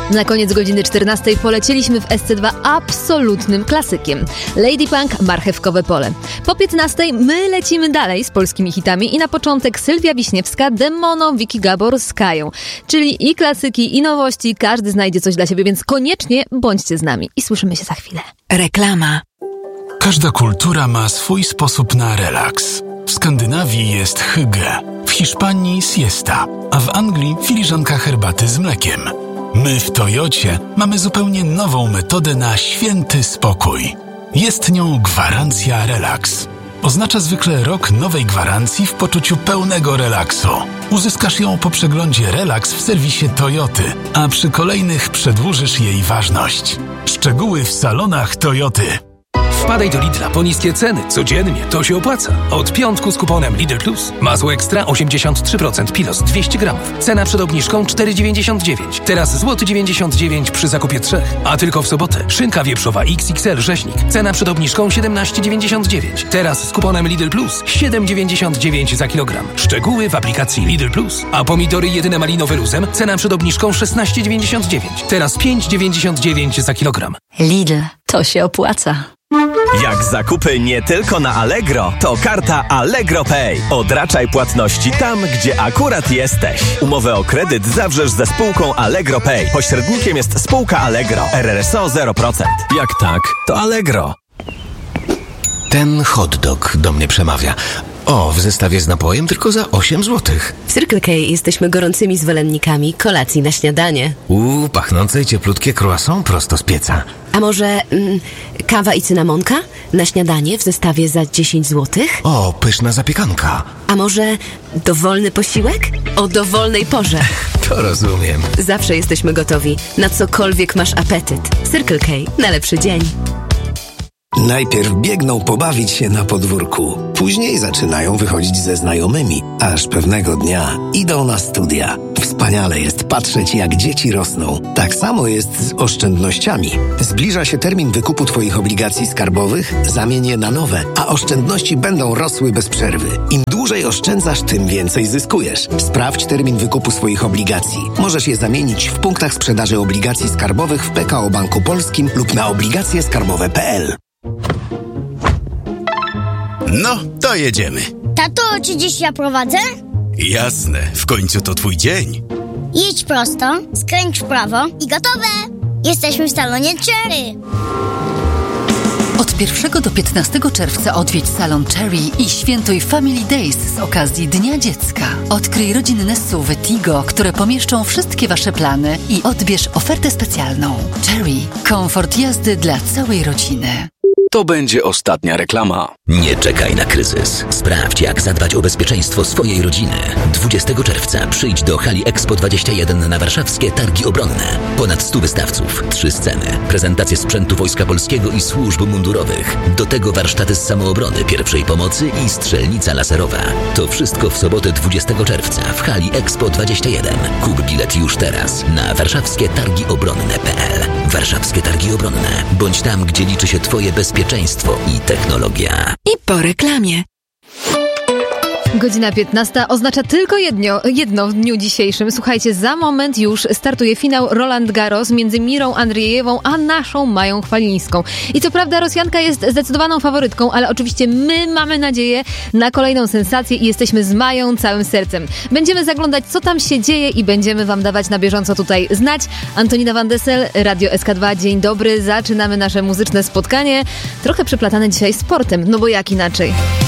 Na koniec godziny 14 polecieliśmy w SC2 absolutnym klasykiem. Lady Punk, Marchewkowe Pole. Po 15 my lecimy dalej z polskimi hitami i na początek Sylwia Wiśniewska, Demono, Vicky Gabor z Kają. Czyli i klasyki, i nowości, każdy znajdzie coś dla siebie, więc koniecznie bądźcie z nami i słyszymy się za chwilę. Reklama. Każda kultura ma swój sposób na relaks. W Skandynawii jest hygge, w Hiszpanii siesta, a w Anglii filiżanka herbaty z mlekiem. My w Toyocie mamy zupełnie nową metodę na święty spokój. Jest nią gwarancja relaks. Oznacza zwykle rok nowej gwarancji w poczuciu pełnego relaksu. Uzyskasz ją po przeglądzie Relaks w serwisie Toyoty, a przy kolejnych przedłużysz jej ważność. Szczegóły w salonach Toyoty. Wpadaj do Lidla po niskie ceny. Codziennie to się opłaca. Od piątku z kuponem Lidl Plus. Masło ekstra 83% Pilos 200 gramów. Cena przed obniżką 4,99. Teraz złoty 99 przy zakupie 3. A tylko w sobotę szynka wieprzowa XXL rzeźnik. Cena przed obniżką 17,99. Teraz z kuponem Lidl Plus 7,99 za kilogram. Szczegóły w aplikacji Lidl Plus. A pomidory jedyne malinowe luzem. Cena przed obniżką 16,99. Teraz 5,99 za kilogram. Lidl. To się opłaca. Jak zakupy nie tylko na Allegro, to karta Allegro Pay. Odraczaj płatności tam, gdzie akurat jesteś. Umowę o kredyt zawrzesz ze spółką Allegro Pay. Pośrednikiem jest spółka Allegro. RRSO 0%. Jak tak, to Allegro. Ten hot dog do mnie przemawia. O, w zestawie z napojem tylko za 8 zł. W Circle K jesteśmy gorącymi zwolennikami kolacji na śniadanie. Pachnące i cieplutkie croissant prosto z pieca. A może kawa i cynamonka na śniadanie w zestawie za 10 zł? O, pyszna zapiekanka. A może dowolny posiłek? O dowolnej porze. To rozumiem. Zawsze jesteśmy gotowi na cokolwiek masz apetyt. Circle K. Na lepszy dzień. Najpierw biegną pobawić się na podwórku. Później zaczynają wychodzić ze znajomymi. Aż pewnego dnia idą na studia. Wspaniale jest patrzeć, jak dzieci rosną. Tak samo jest z oszczędnościami. Zbliża się termin wykupu Twoich obligacji skarbowych, zamień je na nowe, a oszczędności będą rosły bez przerwy. Im dłużej oszczędzasz, tym więcej zyskujesz. Sprawdź termin wykupu swoich obligacji. Możesz je zamienić w punktach sprzedaży obligacji skarbowych w PKO Banku Polskim lub na obligacjeskarbowe.pl. No, to jedziemy. Tato, czy dziś ja prowadzę? Jasne, w końcu to twój dzień. Jedź prosto, skręć w prawo i gotowe! Jesteśmy w salonie Cherry. Od 1 do 15 czerwca odwiedź salon Cherry i świętuj Family Days z okazji Dnia Dziecka. Odkryj rodzinne SUV-y Tigo, które pomieszczą wszystkie Wasze plany i odbierz ofertę specjalną. Cherry. Komfort jazdy dla całej rodziny. To będzie ostatnia reklama. Nie czekaj na kryzys. Sprawdź, jak zadbać o bezpieczeństwo swojej rodziny. 20 czerwca przyjdź do hali Expo 21 na warszawskie Targi Obronne. Ponad 100 wystawców, 3 sceny, prezentacje sprzętu Wojska Polskiego i służb mundurowych. Do tego warsztaty z samoobrony, pierwszej pomocy i strzelnica laserowa. To wszystko w sobotę 20 czerwca w hali Expo 21. Kup bilet już teraz na warszawskietargiobronne.pl. Warszawskie Targi Obronne. Bądź tam, gdzie liczy się Twoje bezpieczeństwo i technologia. I po reklamie. Godzina 15 oznacza tylko jedno w dniu dzisiejszym. Słuchajcie, za moment już startuje finał Roland Garros między Mirą Andrzejewą a naszą Mają Chwalińską. I co prawda Rosjanka jest zdecydowaną faworytką, ale oczywiście my mamy nadzieję na kolejną sensację i jesteśmy z Mają całym sercem. Będziemy zaglądać, co tam się dzieje i będziemy Wam dawać na bieżąco tutaj znać. Antonina Van Dessel, Radio SK2, dzień dobry. Zaczynamy nasze muzyczne spotkanie. Trochę przeplatane dzisiaj sportem, no bo jak inaczej.